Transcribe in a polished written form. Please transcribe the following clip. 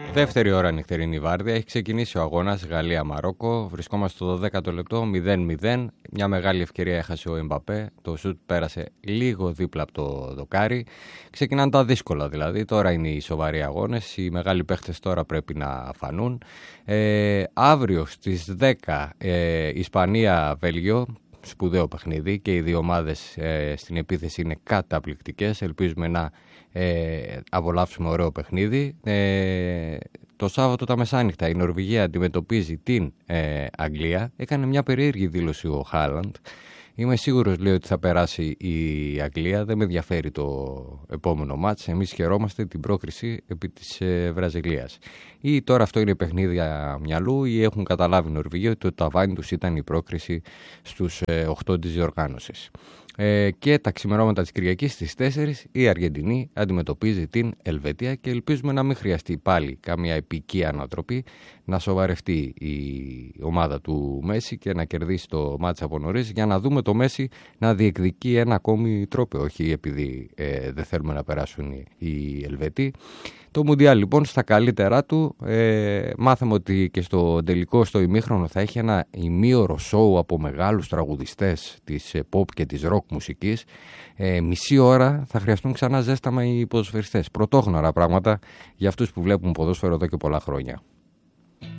Δεύτερη ώρα νυχτερινή βάρδια. Έχει ξεκινήσει ο αγώνας Γαλλία-Μαρόκο. Βρισκόμαστε στο 12ο λεπτό, 0-0. Μια μεγάλη ευκαιρία έχασε ο Εμπαπέ. Το σουτ πέρασε λίγο δίπλα από το δοκάρι. Ξεκινάνε τα δύσκολα δηλαδή. Τώρα είναι οι σοβαροί αγώνες. Οι μεγάλοι παίχτες τώρα πρέπει να φανούν. Αύριο στις 10 Ισπανία-Βέλγιο. Σπουδαίο παιχνίδι και οι δύο ομάδες στην επίθεση είναι καταπληκτικές. Ελπίζουμε να απολαύσουμε ωραίο παιχνίδι. Το Σάββατο τα μεσάνυχτα η Νορβηγία αντιμετωπίζει την Αγγλία. Έκανε μια περίεργη δήλωση ο Χάλαντ. Είμαι σίγουρος, λέει, ότι θα περάσει η Αγγλία. Δεν με ενδιαφέρει το επόμενο μάτς. Εμείς χαιρόμαστε την πρόκριση επί της Βραζιλίας. Ή τώρα αυτό είναι παιχνίδια μυαλού, ή έχουν καταλάβει οι Νορβηγοί ότι το ταβάνι τους ήταν η πρόκριση στους 8 της διοργάνωσης. Και τα ξημερώματα της Κυριακής στις 4 η Αργεντινή αντιμετωπίζει την Ελβετία και ελπίζουμε να μην χρειαστεί πάλι καμία επική ανατροπή, να σοβαρευτεί η ομάδα του Μέση και να κερδίσει το μάτς από νωρίς, για να δούμε το Μέση να διεκδικεί ένα ακόμη τρόπαιο, όχι επειδή δεν θέλουμε να περάσουν οι Ελβετοί. Το Μουντιάλ λοιπόν στα καλύτερά του. Μάθαμε ότι και στο τελικό, στο ημίχρονο, θα έχει ένα ημίωρο σόου από μεγάλους τραγουδιστές της pop και της rock μουσικής. Μισή ώρα θα χρειαστούν ξανά ζέσταμα οι ποδοσφαιριστές. Πρωτόγνωρα πράγματα για αυτούς που βλέπουν ποδόσφαιρο εδώ και πολλά χρόνια.